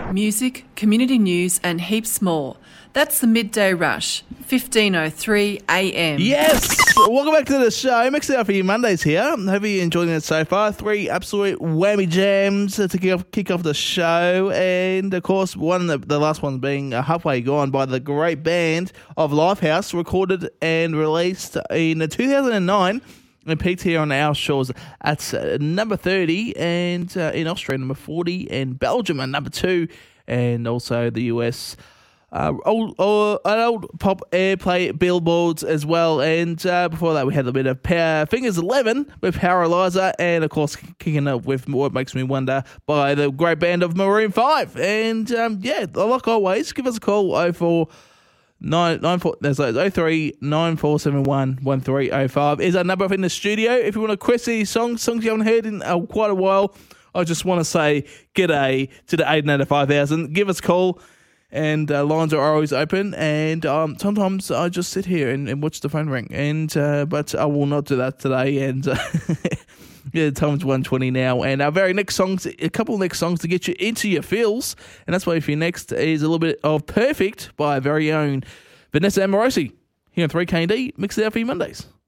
Music, community news and heaps more. That's the Midday Rush, 15:03 a.m. Yes! Welcome back to the show. Mix it up for you Mondays here. Hope you're enjoying it so far. 3 absolute whammy jams to kick off the show. And, of course, the last one being Halfway Gone by the great band of Lifehouse, recorded and released in 2009. And peaked here on our shores at number 30, and in Austria, number 40, and Belgium at number 2, and also the US. Old pop airplay billboards as well. And before that, we had a bit of Fingers 11 with Paralyzer, and of course, kicking up with What Makes Me Wonder by the great band of Maroon 5. And like always, give us a call 03 9471 1305 is our number in the studio. If you want to request these songs you haven't heard in quite a while, I just want to say g'day to the 885,000. Give us a call, and lines are always open. And sometimes I just sit here and watch the phone ring, and but I will not do that today. And yeah, time's 1:20 now, and our very next songs, a couple of next songs to get you into your feels, and that's why for you next is a little bit of Perfect by our very own Vanessa Amorosi here on 3KD. Mix it out for you Mondays.